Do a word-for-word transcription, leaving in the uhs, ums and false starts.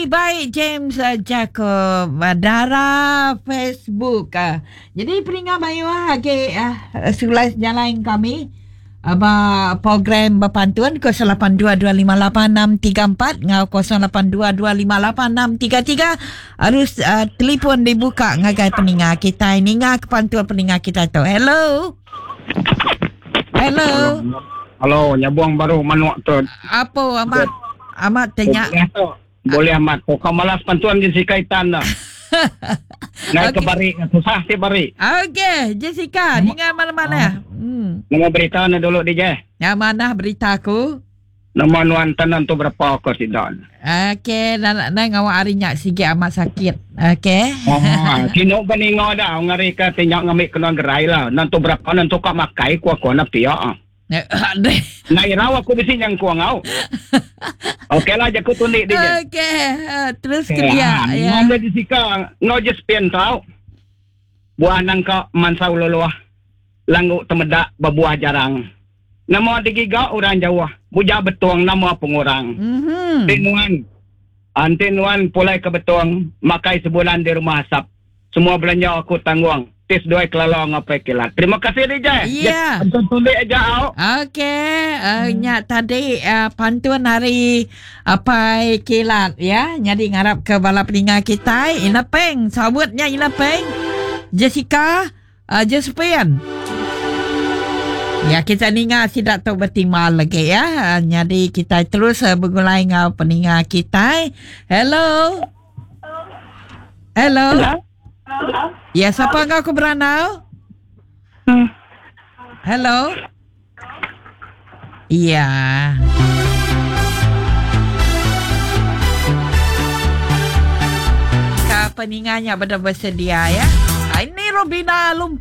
baik James uh, Jacob uh, Dara Facebook. Uh. Jadi peringat bayu ah okay, uh, sulas jalan kami Aba program berpantun kosong lapan dua dua lima lapan enam tiga empat ngau kosong lapan dua dua lima lapan enam tiga tiga harus uh, telefon dibuka ngagai peninga kita ini ngah kepantun peninga kita tu. Hello. Hello. Halo, nyabuang baru manuak tu. Apa amat amat tanya. Boleh amat. Kau malas pantuan di si kaitan dah. Naik okay. Ke bari, susah si bari. Okey, Jessica, ni ngah mana-mana? Hmm. Nama berita na dulu dia. Yang mana berita aku? Nama nuan tanan tu berapa aku sidon. Okey, nak nak ngawak arinya sikit amat sakit. Okey. Oh, kino baningo dah ngari ka tinyak ngamik kena gerai lah. Nantu berapa nantu kak makai ku aku nak pia ah. Nai raw aku bisi yang ku ngau. Okey lah jaku tunik dia. Okey, uh, terus kerja ya. Ngau di sika ngau je spien tau. Buah nangka mansau loloah. Langgu temedak berbuah jarang. Nama digiga orang Jawa. Buja betuang nama pengurang. Mhm. Tinuan. Antinuan pulai ke betuang. Makai sebulan di rumah asap. Semua belanja aku tanggung. Tis dua kelalong apa kilat. Terima kasih Rijai. Ya. Untuk tulis aja au. Okey, uh, nya tadi uh, pantun hari apa kilat ya. Jadi ngarap ke bala peninga kita. Inapeng, sawutnya inapeng. Jessica, uh, Josephine. Ya, kita ninga tidak tahu bertimal lagi ya. Jadi kita terus uh, bergulai dengan peninga kita. Hello. Hello. Hello. Ya, siapa engkau ke beranau? Hmm. Hello. Iya. Ka peninganya benar bersedia ya. Ini Robina Lumpuh.